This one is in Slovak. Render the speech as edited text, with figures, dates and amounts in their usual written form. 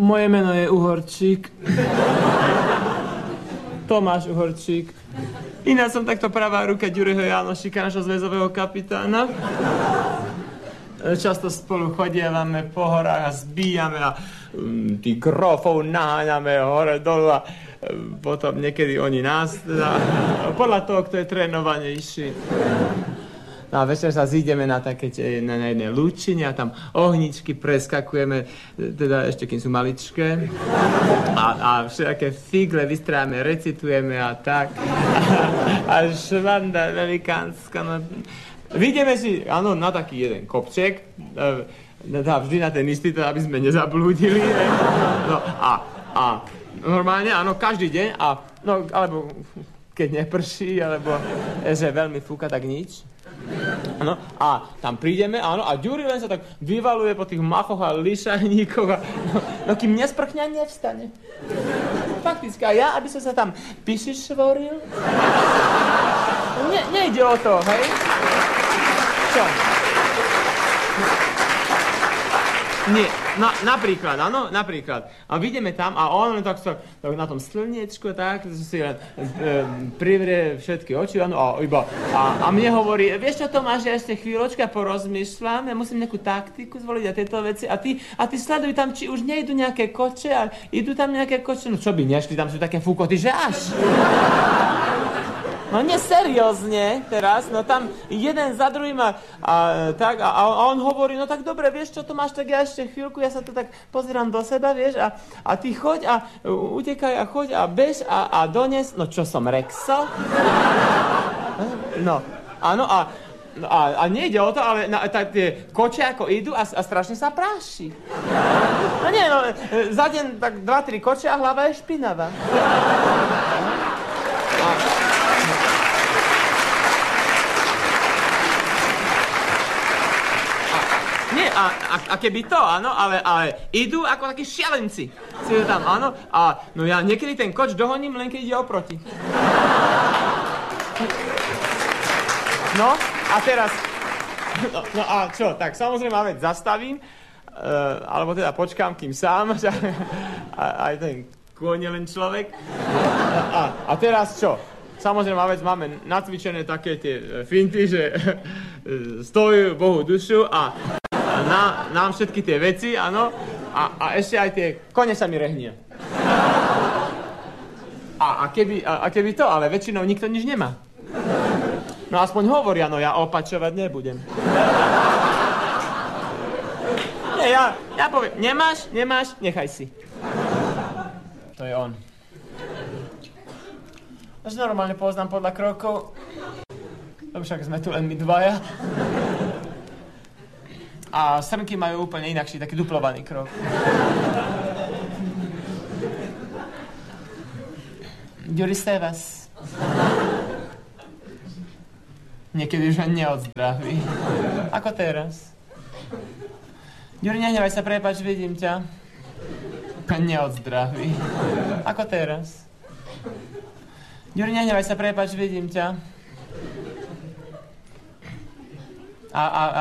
Moje meno je Uhorčík. Tomáš Uhorčík. Ináč som takto pravá ruka Ďuriho Jánošika, našho zväzového kapitána. Často spolu chodievame po horách a zbíjame a tých grofov naháňame hore dolu a potom niekedy oni nás, teda, podľa toho, kto je trénovanejší. No a večer sa zídeme na jednej lúčine a tam ohničky preskakujeme, teda ešte kým sú maličké. A všetké figle vystrávame, recitujeme a tak. A švanda velikánska. No. Vidíme si, áno, na taký jeden kopček, vždy na ten istý, teda, aby sme nezablúdili. No a normálne, áno, každý deň, no, alebo keď neprší, alebo že veľmi fúka, tak nič. No, a tam prídeme, áno, a Ďuri len sa tak vyvaluje po tých machoch a lišajníkoch a no kým nesprchne, nevstane. Fakticky, a ja, aby som sa tam pišišvoril, nejde o to, hej? Čo? Nie, napríklad, áno, napríklad. A vidíme tam a on tak sa na tom slniečku, tak, si privrie všetky oči, áno, a mne hovorí, vieš čo, Tomáš, ja ešte chvíľočka porozmýšľam, ja musím nejakú taktiku zvoliť a tieto veci a ty sleduj tam, či už nejdu nejaké koče a idú tam nejaké koče, no čo by nešli, tam sú také fúkoty, že až. No neseriózne teraz, no tam jeden za druhým a on hovorí, no tak dobre, vieš čo, Tomáš, tak ja ešte chvíľku, ja sa to tak pozerám do seba, vieš, a ty choď a utekaj a choď a bež a dones, no čo som, Rexo? No, áno, a nejde o to, ale tie koče ako idú a strašne sa práši. No nie, no, za deň tak 2-3 koče a hlava je špinavá. Nie, a keby to, áno, ale idú ako takí šialenci. Si tam, áno, a no ja niekedy ten koč dohoním, len keď ide oproti. No, a teraz, no a čo, tak samozrejme, veď zastavím, alebo teda počkám, kým sám, aj ten kôň je len človek. A teraz čo? Samozrejme, máme nacvičené také tie finty, že stojí Bohu dušu a nám všetky tie veci, áno, a ešte aj tie kone sa mi rehnia. A keby to, ale väčšinou nikto nič nemá. No aspoň hovoria, no ja opačovať nebudem. Nie, ja poviem, nemáš, nechaj si. To je on. Až normálne poznám podľa krokov, lebo však sme tu len my dvaja. A srnky majú úplne inakší, taký duplovaný krok. Ďuri Stevas. Niekedy už len neodzdraví. Ako teraz. Ďuri, nehnevaj sa, prepáč, vidím ťa. Neodzdraví. Ako teraz. Ďuri, nehnevaj sa, prepáč, vidím ťa.